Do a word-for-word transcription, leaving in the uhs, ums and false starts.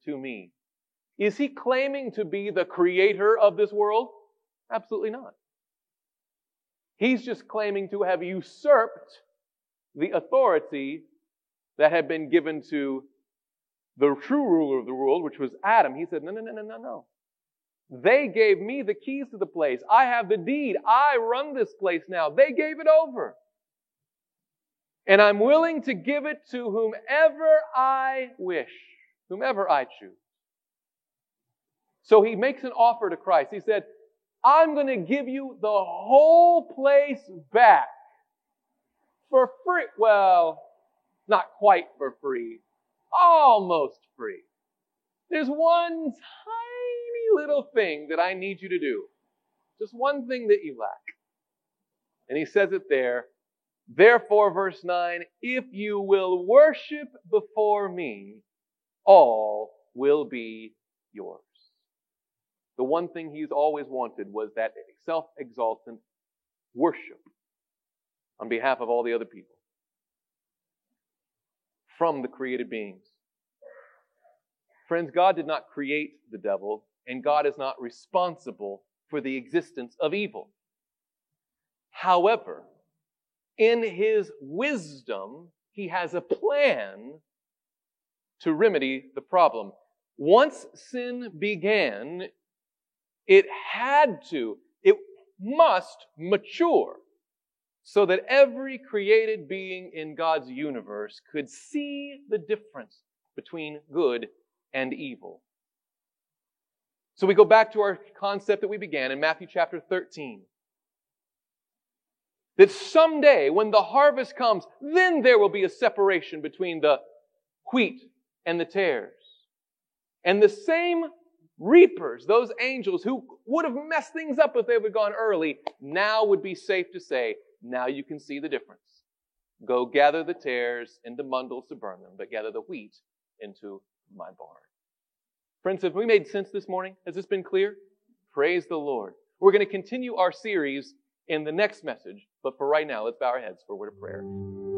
to me. Is he claiming to be the creator of this world? Absolutely not. He's just claiming to have usurped the authority that had been given to the true ruler of the world, which was Adam. He said, no, no, no, no, no, no. They gave me the keys to the place. I have the deed. I run this place now. They gave it over. And I'm willing to give it to whomever I wish, whomever I choose. So he makes an offer to Christ. He said, I'm going to give you the whole place back for free. Well, not quite for free. Almost free. There's one tiny little thing that I need you to do. Just one thing that you lack. And he says it there. Therefore, verse nine, if you will worship before me, all will be yours. The one thing he's always wanted was that self-exaltant worship on behalf of all the other people from the created beings. Friends, God did not create the devil, and God is not responsible for the existence of evil. However, in his wisdom, he has a plan to remedy the problem. Once sin began, it had to, it must mature so that every created being in God's universe could see the difference between good and evil. So we go back to our concept that we began in Matthew chapter thirteen. That someday, when the harvest comes, then there will be a separation between the wheat and the tares. And the same reapers, those angels who would have messed things up if they would have gone early, now would be safe to say, now you can see the difference. Go gather the tares into bundles to burn them, but gather the wheat into my barn. Friends, have we made sense this morning? Has this been clear? Praise the Lord. We're going to continue our series in the next message, but for right now, let's bow our heads for a word of prayer.